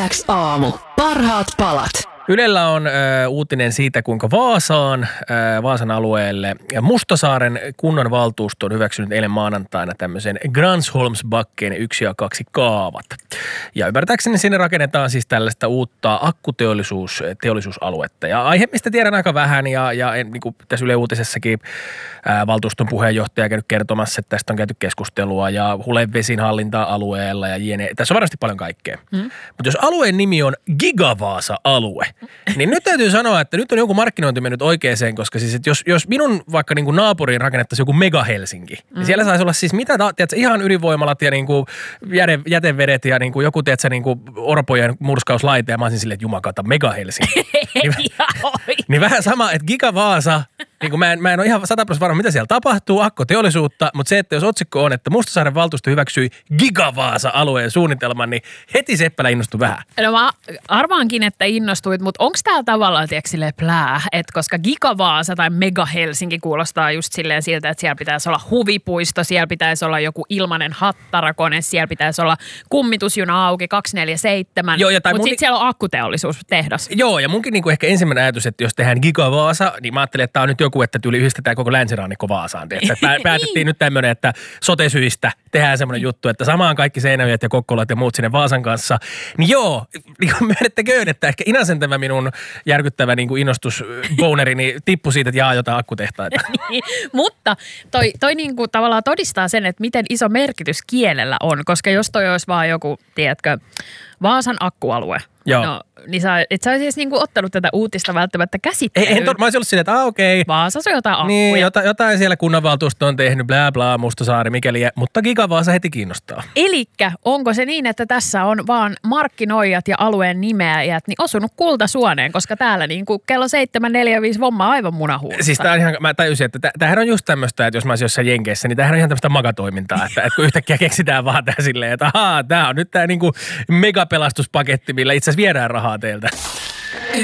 Yleäks aamu. Parhaat palat. Ylellä on uutinen siitä, kuinka Vaasan alueelle ja Mustasaaren kunnanvaltuusto on hyväksynyt eilen maanantaina tämmöisen Gransholmsbacken 1 ja 2 kaavat. Ja ymmärtääkseni sinne rakennetaan siis tällaista uutta akkuteollisuusaluetta. Ja aihe, mistä tiedän aika vähän ja niin kuin tässä Yle Uutisessakin valtuuston puheenjohtaja käynyt kertomassa, että tästä on käyty keskustelua ja hulevesin hallintaa alueella ja jne. Tässä on varmasti paljon kaikkea. Mutta jos alueen nimi on Gigavaasa-alue, niin nyt täytyy sanoa, että nyt on joku markkinointi mennyt oikeeseen, koska siis, että jos minun vaikka niin kuin naapuriin rakennettaisiin joku Mega Helsinki, niin siellä saisi olla siis mitä, tiedätkö, ihan ydinvoimalat ja niin kuin jätevedet ja niin kuin joku, tiedätkö, niin kuin orpojen murskauslaite ja mä olisin silleen, että jumakata, Mega Helsinki. Niin vähän sama, että Gigavaasa, niin kuin mä en ole ihan 100% varma, mitä siellä tapahtuu, akkoteollisuutta, mutta se, että jos otsikko on, että Mustasaaren valtuusto hyväksyi Gigavaasa-alueen suunnitelman, niin heti Seppälä innostui vähän. No mä arvaankin, että innostuit, mutta onko tää tavallaan, tiedätkö, silleen plää, että koska Gigavaasa tai Mega Helsinki kuulostaa just silleen siltä, että siellä pitäisi olla huvipuisto, siellä pitäisi olla joku ilmainen hattarakone, siellä pitäisi olla kummitusjuna auki 247, mutta sitten siellä on akkuteollisuustehdas. Joo, ja munkin niinku ehkä ensimmäinen ajatus, että jos tehdään Gigavaasa, niin mä ajattelin, että tää on nyt joku, että tyyli yhdistetään koko länsirannikko Vaasaan. Päätettiin nyt tämmöinen, että sote-syistä tehdään semmoinen juttu, että samaan kaikki Seinäjoet ja Kokkolat ja muut sinne Vaasan kanssa. Niin joo, niin myönnettäköön, että ehkä inasen tämä minun järkyttävä niin kuin innostusboneri niin tippui siitä, että jaa jotain akkutehtaita. Mutta toi niin kuin tavallaan todistaa sen, että miten iso merkitys kielellä on, koska jos toi olisi vaan joku, tiedätkö, Vaasan akkualue. Joo. No, niin et sä olisi niinku ottanut tätä uutista välttämättä käsittelyyn. Mä olisin ollut silleen, että okei. Vaasassa on jotain akkuja. Niin, jotain siellä kunnanvaltuusto on tehnyt, blää blää, Mustasaari, mikäli, mutta Gigavaasa heti kiinnostaa. Elikkä onko se niin, että tässä on vaan markkinoijat ja alueen nimeäjät niin osunut kultasuoneen, koska täällä niinku kello 7:45 vomma aivan munahuulta. Siis tää on ihan, mä tajusin, että tämähän on just tämmöistä, että jos mä olisin jossain Jenkeissä, niin tämähän on ihan tämmöistä magatoimintaa, että kun yhtäkkiä keksitään vaan tää silleen, että ahaa, tää on nyt tää niinku megapelastuspaketti, millä itse asiassa viedään rahaa teiltä.